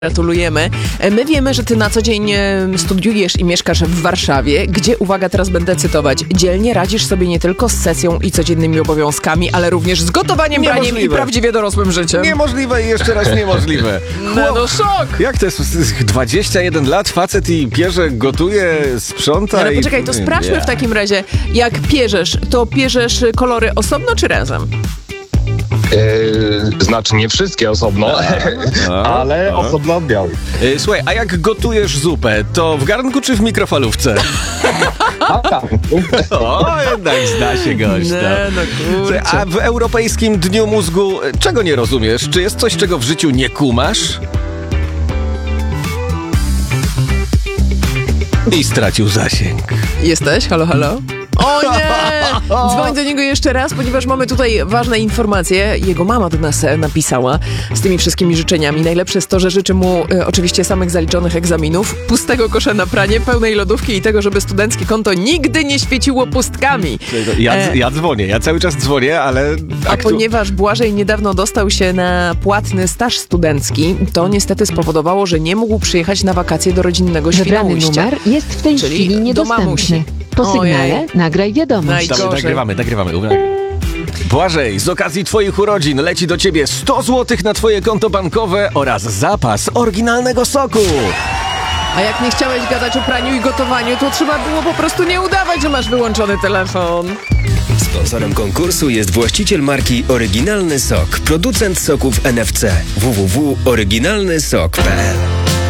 Gratulujemy. My wiemy, że ty na co dzień studiujesz i mieszkasz w Warszawie, gdzie, uwaga, teraz będę cytować, dzielnie radzisz sobie nie tylko z sesją i codziennymi obowiązkami, ale również z gotowaniem, braniem i prawdziwie dorosłym życiem. Niemożliwe i jeszcze raz niemożliwe. No szok! Jak to jest? 21 lat, facet i pierze, gotuje, sprząta Ale i... poczekaj, to sprawdźmy w takim razie, jak pierzesz, to pierzesz kolory osobno czy razem? Znaczy nie wszystkie osobno, ale osobno od białych. Słuchaj, a jak gotujesz zupę, to w garnku czy w mikrofalówce? O, jednak zna się gość. No kurczę. A w Europejskim Dniu Mózgu czego nie rozumiesz? Czy jest coś, czego w życiu nie kumasz? I stracił zasięg. Jesteś? Halo, halo? O nie! Dzwoń do niego jeszcze raz, ponieważ mamy tutaj ważne informacje. Jego mama do nas napisała z tymi wszystkimi życzeniami. Najlepsze jest to, że życzy mu oczywiście samych zaliczonych egzaminów, pustego kosza na pranie, pełnej lodówki i tego, żeby studenckie konto nigdy nie świeciło pustkami. Ja dzwonię, ja cały czas dzwonię, ale... A ponieważ Błażej niedawno dostał się na płatny staż studencki, to niestety spowodowało, że nie mógł przyjechać na wakacje do rodzinnego Wybrany Świnoujścia. numer jest w tej Czyli chwili do niedostępny. mamusi. Po sygnale Ojej. nagraj wiadomość. Najgorzej. Nagrywamy. Błażej, z okazji twoich urodzin leci do ciebie 100 zł na twoje konto bankowe oraz zapas oryginalnego soku. A jak nie chciałeś gadać o praniu i gotowaniu, to trzeba było po prostu nie udawać, że masz wyłączony telefon. Sponsorem konkursu jest właściciel marki Oryginalny Sok, producent soków NFC. www.oryginalnysok.pl